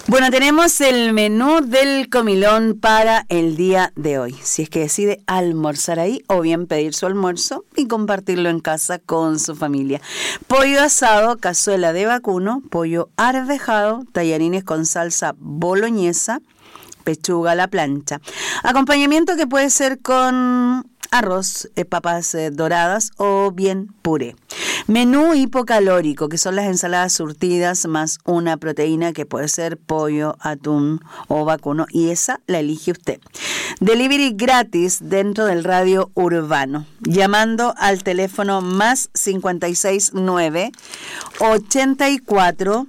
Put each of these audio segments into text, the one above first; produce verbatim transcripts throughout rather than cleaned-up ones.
Bueno, tenemos el menú del comilón para el día de hoy. Si es que decide almorzar ahí o bien pedir su almuerzo y compartirlo en casa con su familia. Pollo asado, cazuela de vacuno, pollo arvejado, tallarines con salsa boloñesa, pechuga a la plancha. Acompañamiento que puede ser con arroz, eh, papas eh, doradas o bien puré. Menú hipocalórico, que son las ensaladas surtidas más una proteína que puede ser pollo, atún o vacuno, y esa la elige usted. Delivery gratis dentro del radio urbano, llamando al teléfono más cincuenta y seis nueve, ochenta y cuatro,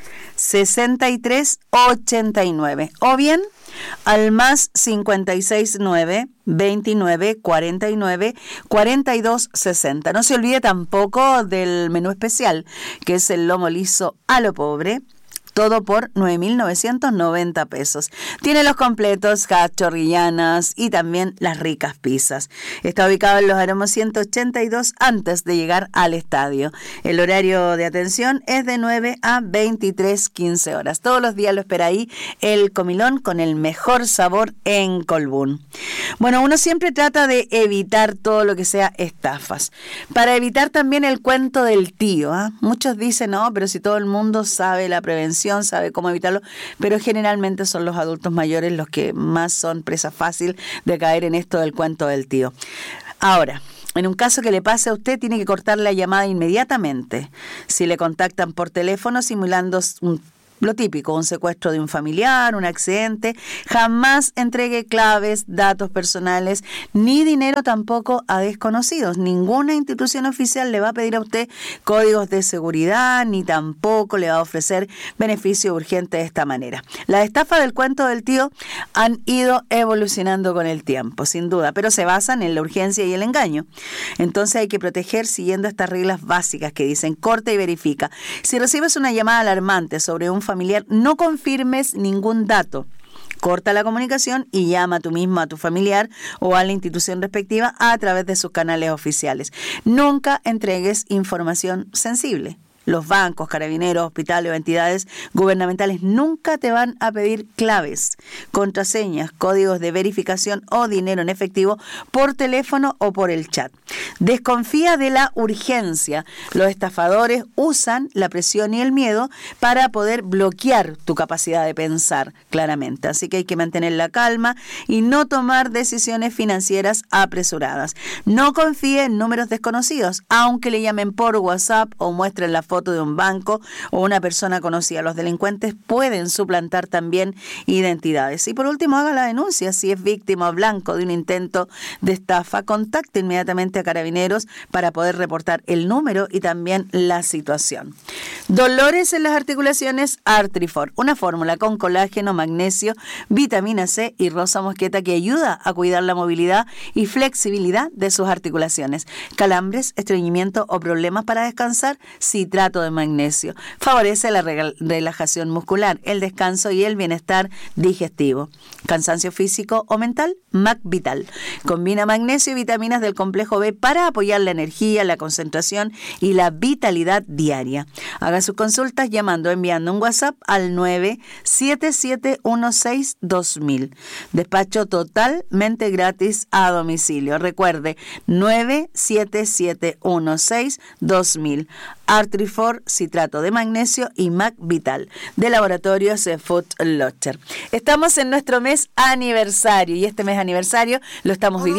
sesenta y tres, ochenta y nueve, o bien al más cincuenta y seis nueve, veintinueve, cuarenta y nueve, cuarenta y dos, sesenta. No se olvide tampoco del menú especial, que es el lomo liso a lo pobre, todo por nueve mil novecientos noventa pesos. Tiene los completos, cachorrillanas y también las ricas pizzas. Está ubicado en Los Aromos ciento ochenta y dos antes de llegar al estadio. El horario de atención es de nueve a veintitrés quince horas. Todos los días lo espera ahí el comilón con el mejor sabor en Colbún. Bueno, uno siempre trata de evitar todo lo que sea estafas. Para evitar también el cuento del tío, ¿eh? Muchos dicen, no, pero si todo el mundo sabe la prevención, sabe cómo evitarlo, pero generalmente son los adultos mayores los que más son presa fácil de caer en esto del cuento del tío. Ahora, en un caso que le pase a usted, tiene que cortar la llamada inmediatamente. Si le contactan por teléfono simulando un lo típico, un secuestro de un familiar, un accidente, jamás entregue claves, datos personales, ni dinero tampoco a desconocidos. Ninguna institución oficial le va a pedir a usted códigos de seguridad, ni tampoco le va a ofrecer beneficio urgente de esta manera. Las estafas del cuento del tío han ido evolucionando con el tiempo, sin duda, pero se basan en la urgencia y el engaño. Entonces hay que proteger siguiendo estas reglas básicas que dicen: corta y verifica. Si recibes una llamada alarmante sobre un familiar, no confirmes ningún dato. Corta la comunicación y llama tú mismo a tu familiar o a la institución respectiva a través de sus canales oficiales. Nunca entregues información sensible. Los bancos, carabineros, hospitales o entidades gubernamentales nunca te van a pedir claves, contraseñas, códigos de verificación o dinero en efectivo por teléfono o por el chat. Desconfía de la urgencia. Los estafadores usan la presión y el miedo para poder bloquear tu capacidad de pensar claramente. Así que hay que mantener la calma y no tomar decisiones financieras apresuradas. No confíe en números desconocidos, aunque le llamen por WhatsApp o muestren la foto de un banco o una persona conocida. Los delincuentes pueden suplantar también identidades. Y por último, haga la denuncia. Si es víctima o blanco de un intento de estafa, contacte inmediatamente a Carabineros para poder reportar el número y también la situación. Dolores en las articulaciones, Artrifor, una fórmula con colágeno, magnesio, vitamina C y rosa mosqueta que ayuda a cuidar la movilidad y flexibilidad de sus articulaciones. Calambres, estreñimiento o problemas para descansar, citrato de magnesio. Favorece la relajación muscular, el descanso y el bienestar digestivo. Cansancio físico o mental, MacVital. Combina magnesio y vitaminas del complejo B para apoyar la energía, la concentración y la vitalidad diaria. Haga sus consultas llamando o enviando un WhatsApp al nueve siete siete uno seis dos mil. Despacho totalmente gratis a domicilio. Recuerde, nueve siete siete uno seis dos mil. Artrifor, citrato de magnesio y MacVital, de Laboratorios Food Locher. Estamos en nuestro mes aniversario y este mes aniversario lo estamos viviendo